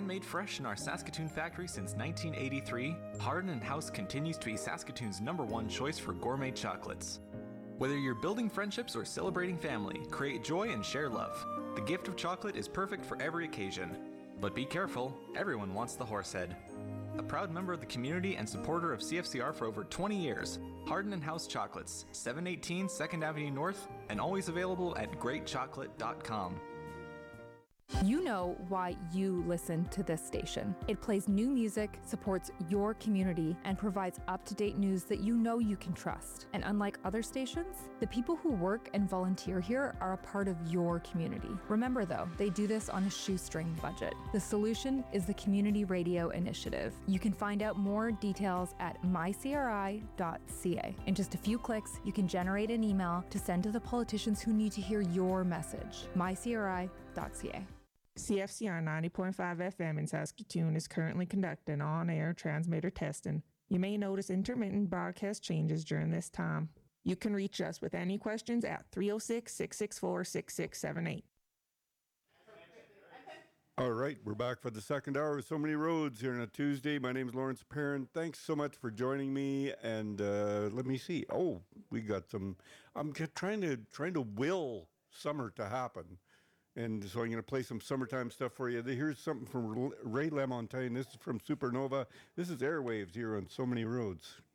Handmade fresh in our Saskatoon factory since 1983, Hardin & House continues to be Saskatoon's #1 choice for gourmet chocolates. Whether you're building friendships or celebrating family, create joy and share love. The gift of chocolate is perfect for every occasion. But be careful, everyone wants the Horsehead. A proud member of the community and supporter of CFCR for over 20 years, Hardin & House Chocolates, 718 2nd Avenue North, and always available at greatchocolate.com. You know why you listen to this station. It plays new music, supports your community, and provides up-to-date news that you know you can trust. And unlike other stations, the people who work and volunteer here are a part of your community. Remember though, they do this on a shoestring budget. The solution is the Community Radio Initiative. You can find out more details at mycri.ca. In just a few clicks, you can generate an email to send to the politicians who need to hear your message. mycri.ca. CFCR 90.5 FM in Saskatoon is currently conducting on-air transmitter testing. You may notice intermittent broadcast changes during this time. You can reach us with any questions at 306-664-6678. All right, we're back for the second hour of So Many Roads here on a Tuesday. My name is Lawrence Perrin. Thanks so much for joining me. And let me see. Oh, we got some. I'm trying to will summer to happen. And so I'm going to play some summertime stuff for you. Here's something from Ray LaMontagne. This is from Supernova. This is Airwaves here on So Many Roads.